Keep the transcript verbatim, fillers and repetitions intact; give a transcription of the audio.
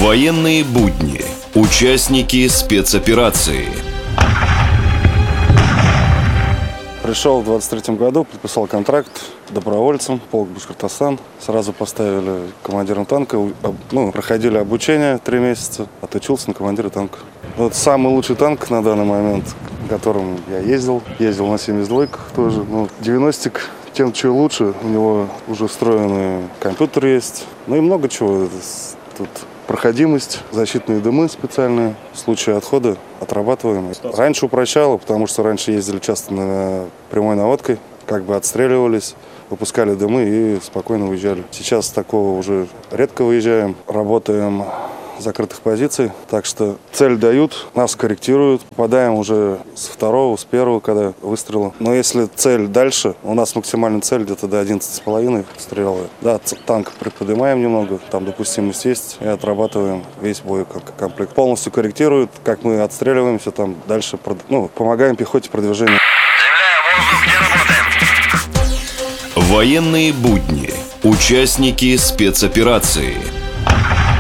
Военные будни. Участники спецоперации. Пришел в двадцать третьем году, подписал контракт добровольцем, полк Башкортостан. Сразу поставили командиром танка, ну, проходили обучение три месяца, отучился на командира танка. Вот самый лучший танк на данный момент, которым я ездил. Ездил на семьдесят двойках тоже. Ну, девяностик тем, что лучше. У него уже встроенный компьютер есть. Ну и много чего. Тут проходимость, защитные дымы специальные. В случае отхода отрабатываем. Раньше упрощало, потому что раньше ездили часто на прямой наводкой. Как бы отстреливались, выпускали дымы и спокойно уезжали. Сейчас такого уже редко выезжаем. Работаем закрытых позиций, так что цель дают, нас корректируют, попадаем уже с второго, с первого, когда выстрела. Но если цель дальше, у нас максимальная цель где-то до одиннадцати с половиной стрелы. Да, танк приподнимаем немного, там допустимость есть, и отрабатываем весь боекомплект. Полностью корректируют, как мы отстреливаемся, там дальше, ну, помогаем пехоте продвижения. Военные будни. Участники спецоперации.